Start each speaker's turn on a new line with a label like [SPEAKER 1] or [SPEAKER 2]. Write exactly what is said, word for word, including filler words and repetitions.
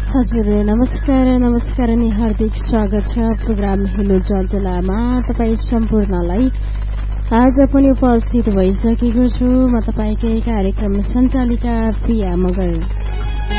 [SPEAKER 1] हजुर नमस्कार नमस्कार अनि हार्दिक स्वागत छ प्रोग्राम हेलो जलजलामा तपाईँ सम्पूर्णलाई आज पनि उपस्थित भइसकेको छु म तपाईँकै कार्यक्रम सञ्चालिका प्रिया मगर।